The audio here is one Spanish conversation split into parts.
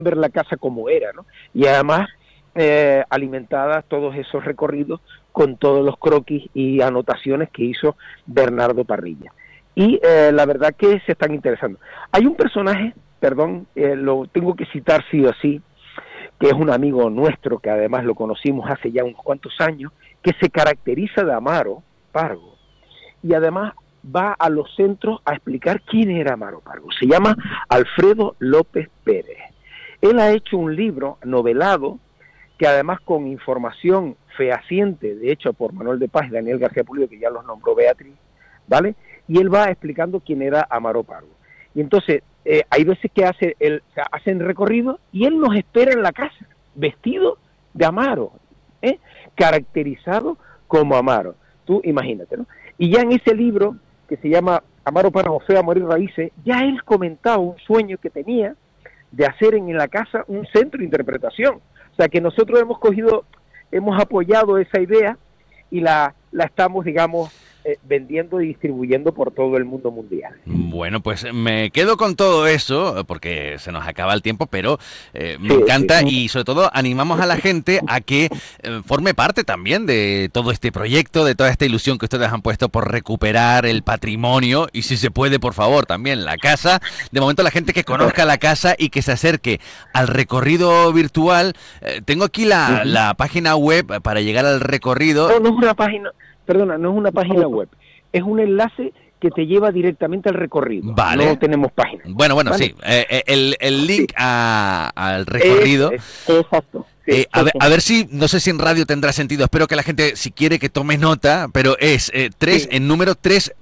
ver la casa como era, ¿no? Y además alimentadas todos esos recorridos con todos los croquis y anotaciones que hizo Bernardo Parrilla. Y la verdad que se están interesando. Hay un personaje, perdón, lo tengo que citar sí o sí, que es un amigo nuestro, que además lo conocimos hace ya unos cuantos años, que se caracteriza de Amaro Pargo, y además va a los centros a explicar quién era Amaro Pargo. Se llama Alfredo López Pérez. Él ha hecho un libro novelado, que además con información fehaciente, de hecho por Manuel de Paz y Daniel García Pulido, que ya los nombró Beatriz, ¿vale? Y él va explicando quién era Amaro Pargo. Y entonces, hay veces que hacen recorrido y él nos espera en la casa, vestido de Amaro, caracterizado como Amaro. Tú imagínate, ¿no? Y ya en ese libro, que se llama Amaro Pargo, Feo, Amor y Raíces, ya él comentaba un sueño que tenía de hacer en la casa un centro de interpretación. O sea, que nosotros hemos apoyado esa idea y la estamos, digamos, vendiendo y distribuyendo por todo el mundo mundial. Bueno, pues me quedo con todo eso, porque se nos acaba el tiempo, pero me encanta y sobre todo animamos a la gente a que forme parte también de todo este proyecto, de toda esta ilusión que ustedes han puesto por recuperar el patrimonio y si se puede, por favor, también la casa. De momento la gente que conozca la casa y que se acerque al recorrido virtual. Tengo aquí la página web para llegar al recorrido. No es una página... Perdona, no es una página web, es un enlace que te lleva directamente al recorrido. Vale. No tenemos página. Bueno, ¿vale? Sí. El link al recorrido. Exacto. Sí, a ver si, no sé si en radio tendrá sentido, espero que la gente, si quiere, que tome nota, pero es en número 3,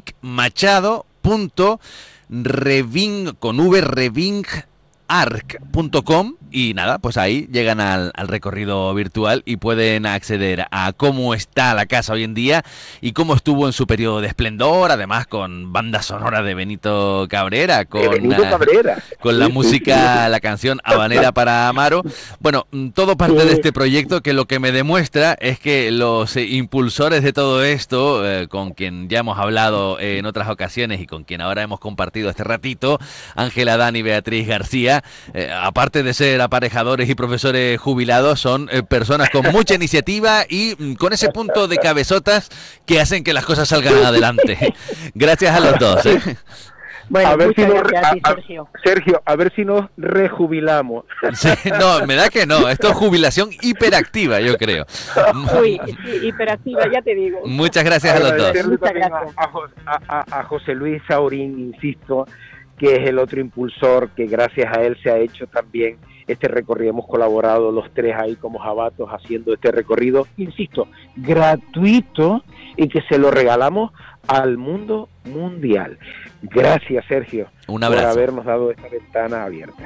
vicmachado.reving.com y nada, pues ahí llegan al recorrido virtual y pueden acceder a cómo está la casa hoy en día y cómo estuvo en su periodo de esplendor, además con banda sonora de Benito Cabrera, con la música, la canción Habanera para Amaro. Bueno, todo parte de este proyecto que lo que me demuestra es que los impulsores de todo esto, con quien ya hemos hablado en otras ocasiones y con quien ahora hemos compartido este ratito, Ángela, Dani y Beatriz García, aparte de ser aparejadores y profesores jubilados, son personas con mucha iniciativa y con ese punto de cabezotas que hacen que las cosas salgan adelante. Gracias a los dos. Bueno, a ver si Sergio, a ver si nos rejubilamos. Sí, no, me da que no. Esto es jubilación hiperactiva, yo creo. Uy, sí, hiperactiva, ya te digo. Muchas gracias a los dos. Muchas gracias. A José Luis Saurín, insisto, que es el otro impulsor, que gracias a él se ha hecho también este recorrido. Hemos colaborado los tres ahí como jabatos haciendo este recorrido, insisto, gratuito, y que se lo regalamos al mundo mundial. Gracias, Sergio, un abrazo, por habernos dado esta ventana abierta.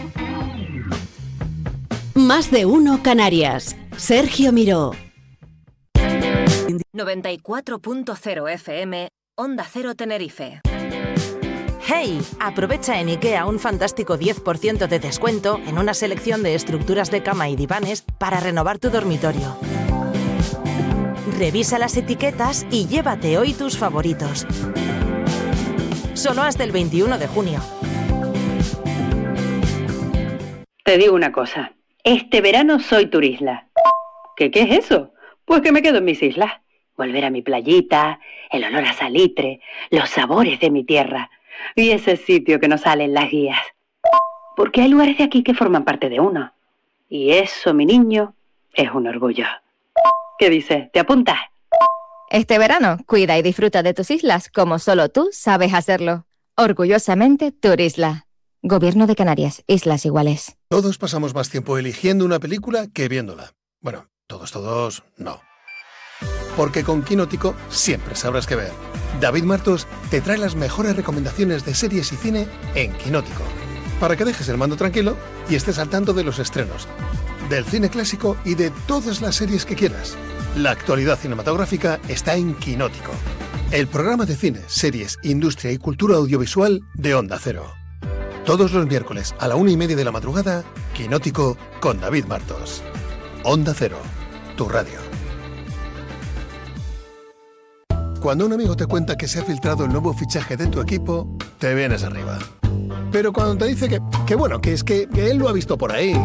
Más de uno Canarias. Sergio Miró. 94.0 FM, Onda Cero Tenerife. ¡Hey! Aprovecha en IKEA un fantástico 10% de descuento en una selección de estructuras de cama y divanes para renovar tu dormitorio. Revisa las etiquetas y llévate hoy tus favoritos. Solo hasta el 21 de junio. Te digo una cosa. Este verano soy turisla. ¿Qué es eso? Pues que me quedo en mis islas. Volver a mi playita, el olor a salitre, los sabores de mi tierra y ese sitio que no sale en las guías. Porque hay lugares de aquí que forman parte de uno. Y eso, mi niño, es un orgullo. ¿Qué dices? ¿Te apuntas? Este verano, cuida y disfruta de tus islas como solo tú sabes hacerlo. Orgullosamente Turisla. Gobierno de Canarias, Islas Iguales. Todos pasamos más tiempo eligiendo una película que viéndola. Bueno, todos, no. Porque con Quinótico siempre sabrás qué ver. David Martos te trae las mejores recomendaciones de series y cine en Quinótico, para que dejes el mando tranquilo y estés al tanto de los estrenos, del cine clásico y de todas las series que quieras. La actualidad cinematográfica está en Quinótico, el programa de cine, series, industria y cultura audiovisual de Onda Cero. Todos los miércoles a la 1:30 de la madrugada, Quinótico con David Martos. Onda Cero, tu radio. Cuando un amigo te cuenta que se ha filtrado el nuevo fichaje de tu equipo, te vienes arriba. Pero cuando te dice que bueno, que es que él lo ha visto por ahí.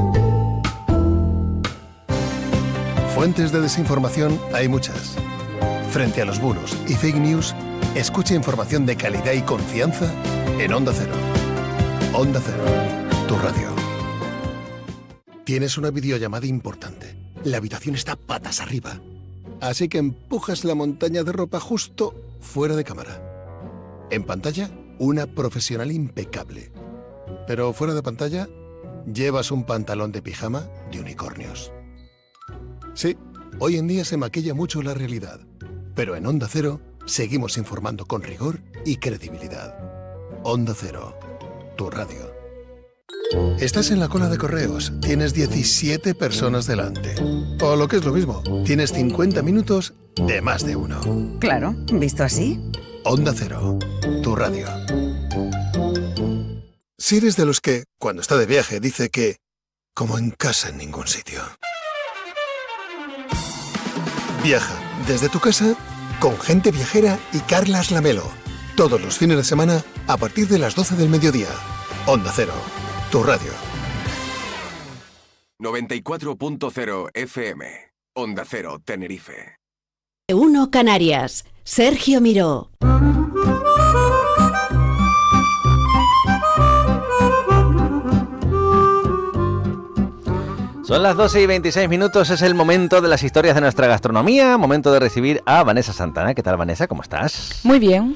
Fuentes de desinformación hay muchas. Frente a los bulos y fake news, escucha información de calidad y confianza en Onda Cero. Onda Cero, tu radio. Tienes una videollamada importante. La habitación está patas arriba. Así que empujas la montaña de ropa justo fuera de cámara. En pantalla, una profesional impecable. Pero fuera de pantalla, llevas un pantalón de pijama de unicornios. Sí, hoy en día se maquilla mucho la realidad. Pero en Onda Cero seguimos informando con rigor y credibilidad. Onda Cero, tu radio. Estás en la cola de correos, tienes 17 personas delante. O lo que es lo mismo, tienes 50 minutos de más de uno. Claro, visto así. Onda Cero, tu radio. Si eres de los que, cuando está de viaje, dice que como en casa en ningún sitio. Viaja desde tu casa con Gente Viajera y Carlas Lamelo. Todos los fines de semana a partir de las 12 del mediodía. Onda Cero, tu radio. 94.0 FM. Onda Cero, Tenerife. 1 Canarias. Sergio Miró. Son las 12:26, es el momento de las historias de nuestra gastronomía, momento de recibir a Vanessa Santana. ¿Qué tal, Vanessa? ¿Cómo estás? Muy bien,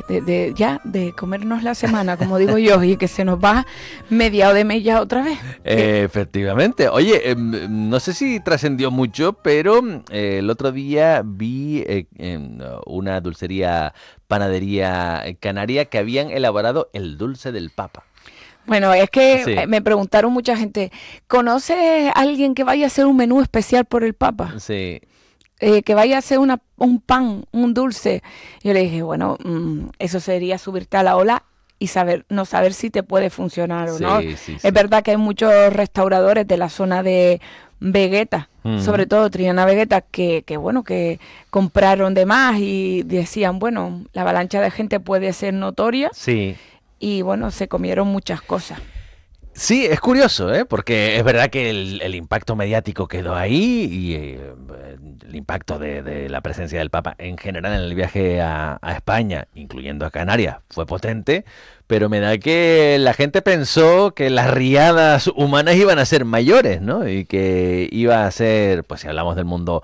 de comernos la semana, como digo yo, y que se nos va mediado de mes ya otra vez. Efectivamente. Oye, no sé si trascendió mucho, pero el otro día vi en una dulcería, panadería canaria, que habían elaborado el dulce del Papa. Bueno, es que Sí. me preguntaron mucha gente, ¿conoces a alguien que vaya a hacer un menú especial por el Papa? Sí. Que vaya a hacer un pan, un dulce. Yo le dije, bueno, eso sería subirte a la ola y no saber si te puede funcionar o no. Sí. Es verdad que hay muchos restauradores de la zona de Vegueta, sobre todo Triana Vegueta, que compraron de más y decían, bueno, la avalancha de gente puede ser notoria. Sí. Y bueno, se comieron muchas cosas. Sí, es curioso, porque es verdad que el impacto mediático quedó ahí y el impacto de la presencia del Papa en general en el viaje a España, incluyendo a Canarias, fue potente, pero me da que la gente pensó que las riadas humanas iban a ser mayores, ¿no? Y que iba a ser, pues si hablamos del mundo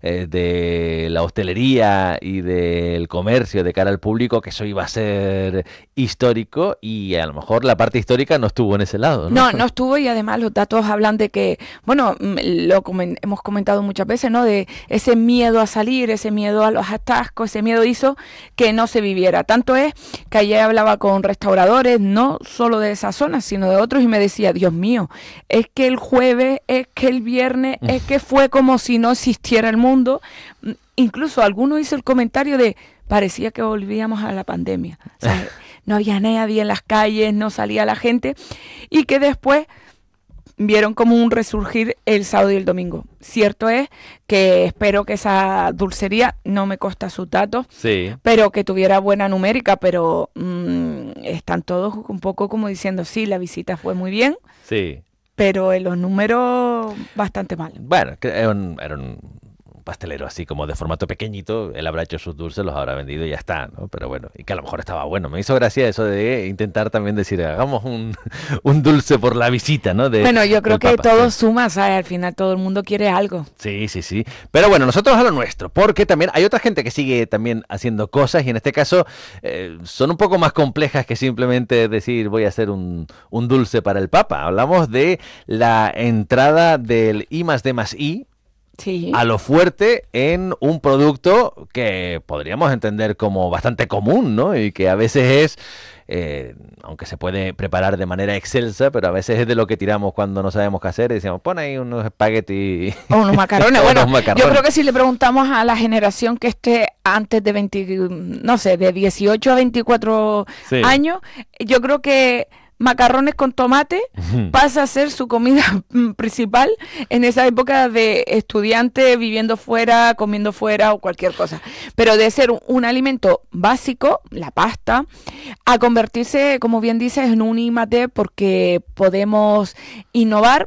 de la hostelería y del comercio de cara al público, que eso iba a ser histórico, y a lo mejor la parte histórica no estuvo en ese lado, ¿no? No estuvo, y además los datos hablan de que, bueno, hemos comentado muchas veces, ¿no? De ese miedo a salir, ese miedo a los atascos, ese miedo hizo que no se viviera. Tanto es que ayer hablaba con restauradores, no solo de esa zona, sino de otros, y me decía, Dios mío, es que el jueves, es que el viernes, es que fue como si no existiera el mundo. Incluso alguno hizo el comentario de, parecía que volvíamos a la pandemia. O sea, no había nadie en las calles, no salía la gente, y que después vieron como un resurgir el sábado y el domingo. Cierto es que espero que esa dulcería, no me consta sus datos, sí, pero que tuviera buena numérica, pero están todos un poco como diciendo, sí, la visita fue muy bien, sí, pero en los números bastante mal. Bueno, era un pastelero así como de formato pequeñito, él habrá hecho sus dulces, los habrá vendido y ya está, ¿no? Pero bueno, y que a lo mejor estaba bueno. Me hizo gracia eso de intentar también decir, hagamos un dulce por la visita, ¿no? Bueno, yo creo que todo suma, ¿sabes? Al final todo el mundo quiere algo. Sí. Pero bueno, nosotros a lo nuestro, porque también hay otra gente que sigue también haciendo cosas, y en este caso son un poco más complejas que simplemente decir voy a hacer un dulce para el Papa. Hablamos de la entrada del I+D+I, sí, a lo fuerte en un producto que podríamos entender como bastante común, ¿no? Y que a veces es, aunque se puede preparar de manera excelsa, pero a veces es de lo que tiramos cuando no sabemos qué hacer y decimos, pon ahí unos espaguetis o unos macarrones. Bueno, unos macarrones. Yo creo que si le preguntamos a la generación que esté antes de de 18 a 24 sí, años, yo creo que macarrones con tomate pasa a ser su comida principal en esa época de estudiante viviendo fuera, comiendo fuera o cualquier cosa. Pero de ser un alimento básico, la pasta, a convertirse, como bien dices, en un I+D porque podemos innovar,